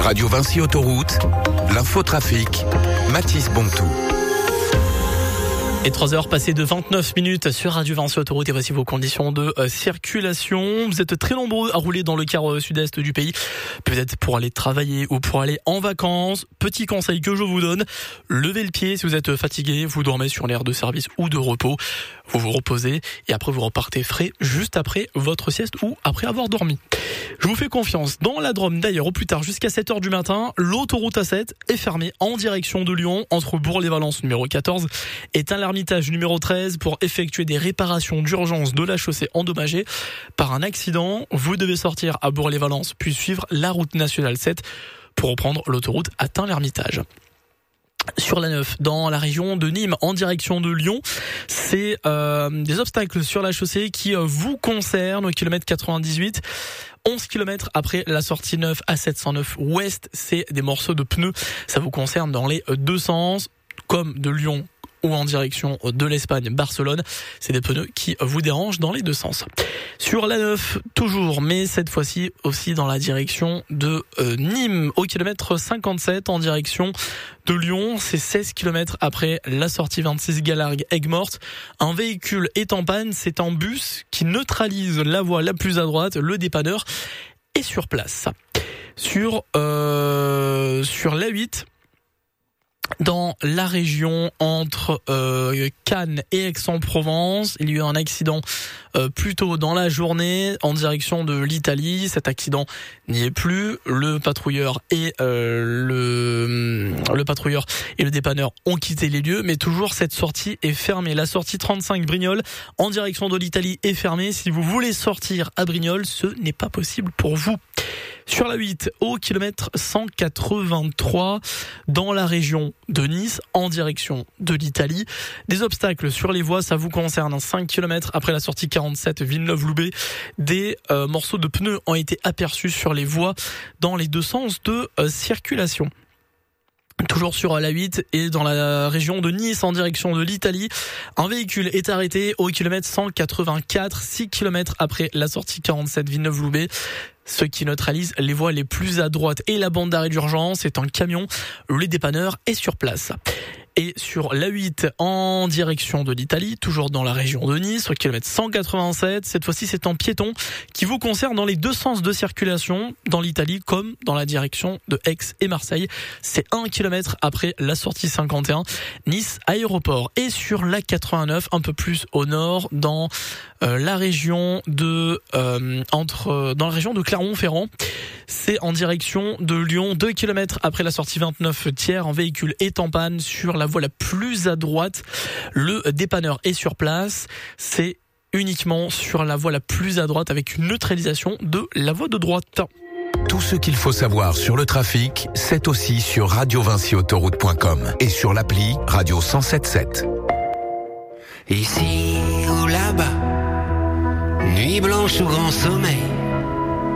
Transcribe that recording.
Radio Vinci Autoroute, l'infotrafic, Mathis Bontou. Et 3 heures passées de 29 minutes sur Radio Vinci Autoroute, et voici vos conditions de circulation. Vous êtes très nombreux à rouler dans le quart sud-est du pays, peut-être pour aller travailler ou pour aller en vacances. Petit conseil que je vous donne, levez le pied si vous êtes fatigué, vous dormez sur l'aire de service ou de repos, vous vous reposez et après vous repartez frais juste après votre sieste ou après avoir dormi. Je vous fais confiance. Dans la Drôme d'ailleurs, au plus tard jusqu'à 7h du matin, l'autoroute A7 est fermée en direction de Lyon entre Bourg-les-Valences numéro 14 et Tain-l'Hermitage numéro 13 pour effectuer des réparations d'urgence de la chaussée endommagée par un accident. Vous devez sortir à Bourg-les-Valences puis suivre la route nationale 7 pour reprendre l'autoroute à Tain-l'Hermitage. Sur la 9, dans la région de Nîmes, en direction de Lyon, c'est des obstacles sur la chaussée qui vous concernent au kilomètre 98. 11 km après la sortie 9 à 709 ouest, c'est des morceaux de pneus. Ça vous concerne dans les deux sens, comme de Lyon ou en direction de l'Espagne, Barcelone. C'est des pneus qui vous dérangent dans les deux sens. Sur la 9, toujours, mais cette fois-ci aussi dans la direction de Nîmes, au kilomètre 57, en direction de Lyon. C'est 16 km après la sortie 26 Galargues Aigues-Mortes. Un véhicule est en panne, c'est un bus qui neutralise la voie la plus à droite. Le dépanneur est sur place. Sur l'A8, dans la région entre Cannes et Aix-en-Provence, il y a eu un accident plus tôt dans la journée en direction de l'Italie. Cet accident n'y est plus. Le patrouilleur et le patrouilleur et le dépanneur ont quitté les lieux, mais toujours cette sortie est fermée. La sortie 35 Brignoles en direction de l'Italie est fermée. Si vous voulez sortir à Brignoles, ce n'est pas possible pour vous. Sur la 8, au kilomètre 183, dans la région de Nice, en direction de l'Italie. Des obstacles sur les voies, ça vous concerne. 5 km après la sortie 47 Villeneuve-Loubet, des morceaux de pneus ont été aperçus sur les voies dans les deux sens de circulation. Toujours sur la 8 et dans la région de Nice en direction de l'Italie, un véhicule est arrêté au kilomètre 184, 6 km après la sortie 47 Villeneuve-Loubet. Ce qui neutralise les voies les plus à droite et la bande d'arrêt d'urgence est un camion. Le dépanneur est sur place. Et sur l'A8 en direction de l'Italie, toujours dans la région de Nice, au kilomètre 187, cette fois-ci c'est un piéton qui vous concerne dans les deux sens de circulation, dans l'Italie comme dans la direction de Aix et Marseille. C'est 1 km après la sortie 51, Nice aéroport. Et sur la 89, un peu plus au nord, dans la région de dans la région de Clermont-Ferrand, c'est en direction de Lyon, 2 km après la sortie 29 Thiers, un véhicule est en panne sur la voie la plus à droite. Le dépanneur est sur place. C'est uniquement sur la voie la plus à droite avec une neutralisation de la voie de droite. Tout ce qu'il faut savoir sur le trafic, c'est aussi sur radiovinciautoroute.com et sur l'appli Radio 107.7. Ici ou là-bas, nuit blanche ou grand sommeil,